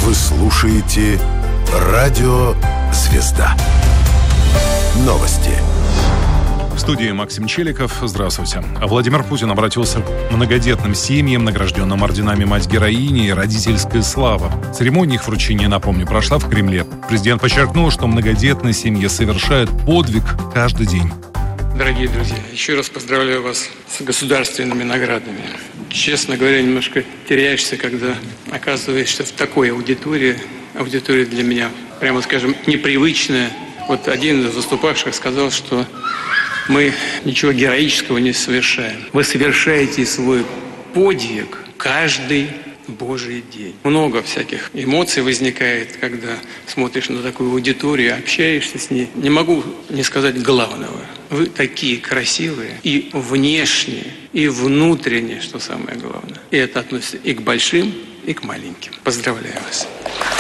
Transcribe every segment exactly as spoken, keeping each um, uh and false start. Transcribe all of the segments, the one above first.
Вы слушаете Радио «Звезда». Новости. В студии Максим Челиков. Здравствуйте. Владимир Путин обратился к многодетным семьям, награжденным орденами «Мать-героини» и «Родительская слава». Церемония их вручения, напомню, прошла в Кремле. Президент подчеркнул, что многодетные семьи совершают подвиг каждый день. Дорогие друзья, еще раз поздравляю вас с государственными наградами. Честно говоря, немножко теряешься, когда оказываешься в такой аудитории. Аудитория для меня, прямо скажем, непривычная. Вот один из выступавших сказал, что мы ничего героического не совершаем. Вы совершаете свой подвиг каждый Божий день. Много всяких эмоций возникает, когда смотришь на такую аудиторию, общаешься с ней. Не могу не сказать главного. Вы такие красивые и внешне, и внутренне, что самое главное. И это относится и к большим, и к маленьким. Поздравляю вас.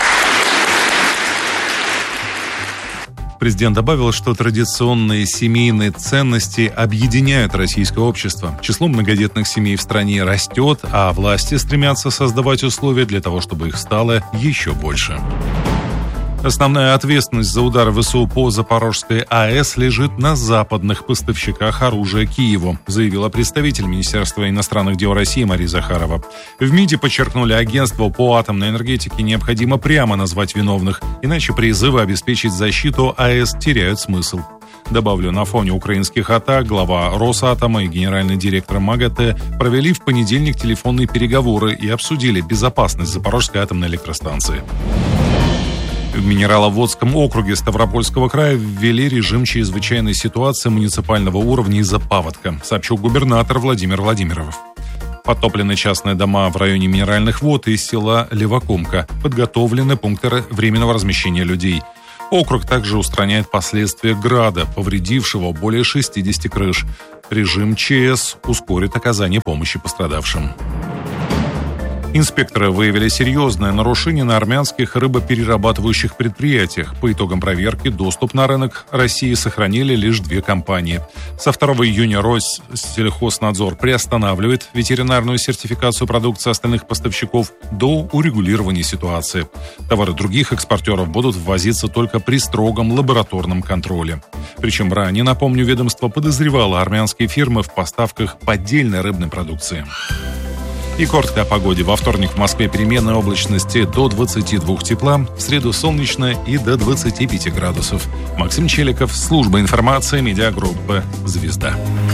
Президент добавил, что традиционные семейные ценности объединяют российское общество. Число многодетных семей в стране растет, а власти стремятся создавать условия для того, чтобы их стало еще больше. Основная ответственность за удар ВСУ по Запорожской АЭС лежит на западных поставщиках оружия Киеву, заявила представитель Министерства иностранных дел России Мария Захарова. В МИДе подчеркнули, агентству по атомной энергетике необходимо прямо назвать виновных, иначе призывы обеспечить защиту АЭС теряют смысл. Добавлю, на фоне украинских атак глава Росатома и генеральный директор МАГАТЭ провели в понедельник телефонные переговоры и обсудили безопасность Запорожской атомной электростанции. В Минераловодском округе Ставропольского края ввели режим чрезвычайной ситуации муниципального уровня из-за паводка, сообщил губернатор Владимир Владимиров. Подтоплены частные дома в районе Минеральных вод и села Левокумка. Подготовлены пункты временного размещения людей. Округ также устраняет последствия града, повредившего более шестидесяти крыш. Режим ЧС ускорит оказание помощи пострадавшим. Инспекторы выявили серьезное нарушение на армянских рыбоперерабатывающих предприятиях. По итогам проверки доступ на рынок России сохранили лишь две компании. Со второго июня Россельхознадзор приостанавливает ветеринарную сертификацию продукции остальных поставщиков до урегулирования ситуации. Товары других экспортеров будут ввозиться только при строгом лабораторном контроле. Причем ранее, напомню, ведомство подозревало армянские фирмы в поставках поддельной рыбной продукции. И коротко о погоде. Во вторник в Москве переменная облачности до двадцати двух тепла, в среду солнечно и до двадцати пяти градусов. Максим Челиков, служба информации, медиагруппы «Звезда».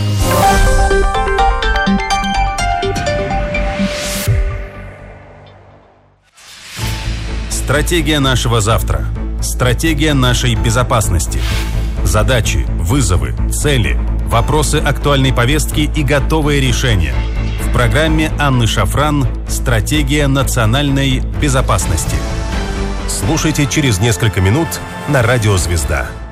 Стратегия нашего завтра. Стратегия нашей безопасности. Задачи, вызовы, цели, вопросы актуальной повестки и готовые решения. В программе Анны Шафран «Стратегия национальной безопасности». Слушайте через несколько минут на Радио «Звезда».